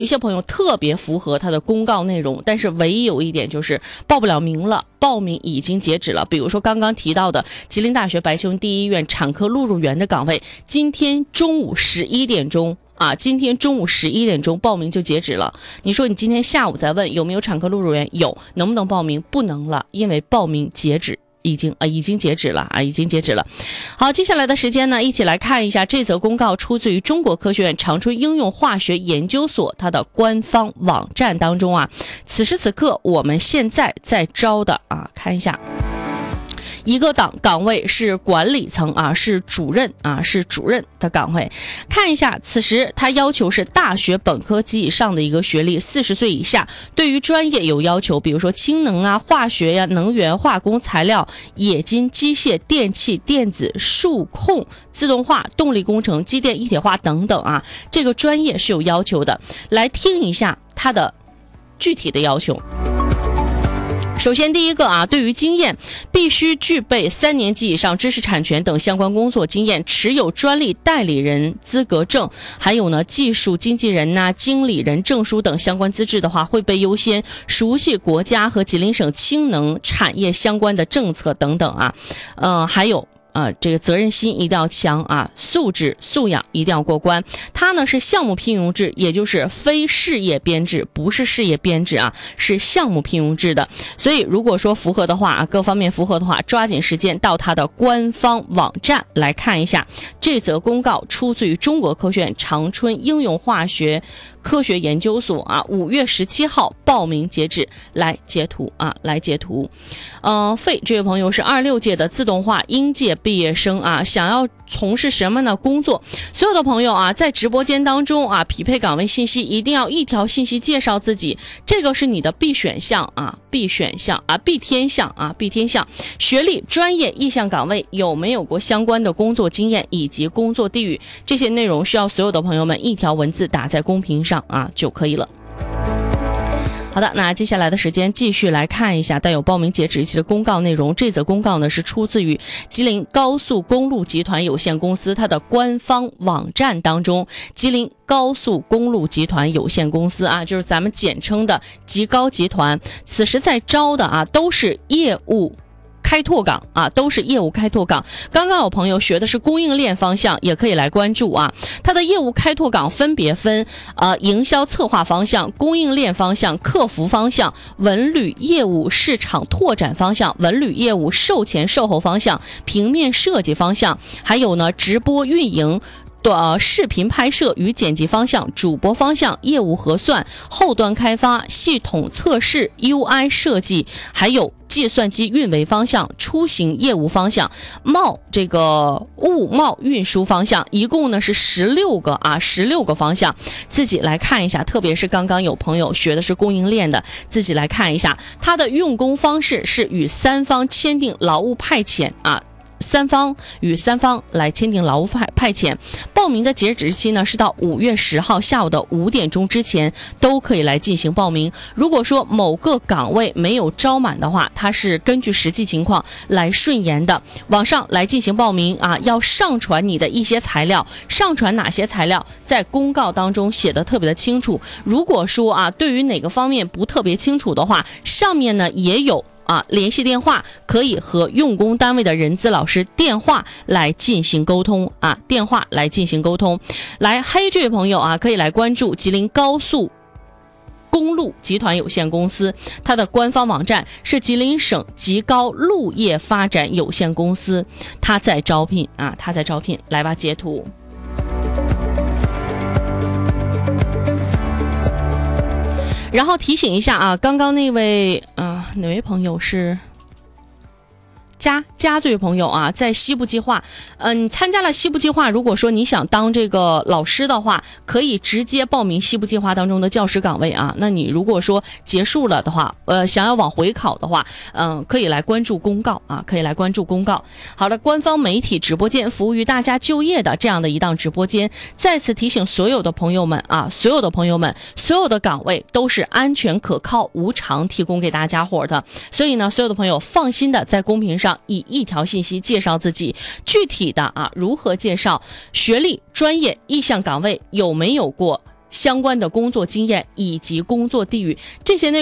有些朋友特别符合他的公告内容，但是唯一有一点就是报不了名了，报名已经截止了。比如说刚刚提到的吉林大学白求恩第一医院产科录入员的岗位，今天中午11点钟报名就截止了。你说你今天下午再问有没有产科录入员，有，能不能报名？不能了，因为报名截止。已经截止了。好，接下来的时间呢，一起来看一下这则公告出自于中国科学院长春应用化学研究所它的官方网站当中啊。此时此刻我们现在在招的看一下。一个岗位是管理层是主任的岗位。看一下，此时他要求是大学本科及以上的一个学历，40岁以下。对于专业有要求，比如说氢能化学能源、化工、材料、冶金、机械、电气、电子、数控、自动化、动力工程、机电一体化等等这个专业是有要求的。来听一下他的具体的要求。首先第一个对于经验必须具备3年及以上知识产权等相关工作经验，持有专利代理人资格证，还有呢技术经纪人经理人证书等相关资质的话会被优先，熟悉国家和吉林省氢能产业相关的政策等等还有这个责任心一定要强素质素养一定要过关。它呢是项目聘用制，也就是非事业编制，不是事业编制是项目聘用制的。所以如果说符合的话各方面符合的话，抓紧时间到它的官方网站来看一下。这则公告出自于中国科学院长春应用化学科学研究所5月17号报名截止。来截图费这位朋友是26届的自动化应届毕业生想要从事什么呢工作？所有的朋友在直播间当中匹配岗位信息一定要一条信息介绍自己，这个是你的必选项必天项。学历、专业、意向岗位有没有过相关的工作经验以及工作地域，这些内容需要所有的朋友们一条文字打在公屏上就可以了。好的，那接下来的时间继续来看一下带有报名截止日期的公告内容。这则公告呢是出自于吉林高速公路集团有限公司它的官方网站当中。吉林高速公路集团有限公司就是咱们简称的吉高集团，此时在招的都是业务开拓岗都是业务开拓岗。刚刚有朋友学的是供应链方向，也可以来关注它的业务开拓岗分别分营销策划方向、供应链方向、客服方向、文旅业务市场拓展方向、文旅业务售前售后方向、平面设计方向，还有呢直播运营视频拍摄与剪辑方向、主播方向、业务核算、后端开发、系统测试、UI 设计，还有计算机运维方向、出行业务方向、物贸运输方向，一共呢是16个方向。自己来看一下，特别是刚刚有朋友学的是供应链的，自己来看一下它的用工方式是与3方签订劳务派遣与三方来签订劳务派遣。报名的截止日期呢是到5月10号下午的5点钟之前都可以来进行报名。如果说某个岗位没有招满的话，它是根据实际情况来顺延的。网上来进行报名要上传你的一些材料，上传哪些材料在公告当中写的特别的清楚。如果说对于哪个方面不特别清楚的话，上面呢也有联系电话，可以和用工单位的人资老师电话来进行沟通来黑这位朋友可以来关注吉林高速公路集团有限公司，它的官方网站是吉林省吉高路业发展有限公司，它在招聘来吧，截图。然后提醒一下刚刚那位哪位朋友是加这位朋友在西部计划你参加了西部计划，如果说你想当这个老师的话，可以直接报名西部计划当中的教师岗位那你如果说结束了的话想要往回考的话可以来关注公告好的，官方媒体直播间服务于大家就业的这样的一档直播间，再次提醒所有的朋友们所有的岗位都是安全可靠无偿提供给大家伙的。所以呢，所有的朋友放心的在公屏上以一条信息介绍自己，具体的如何介绍学历、专业、意向岗位有没有过相关的工作经验以及工作地域，这些内容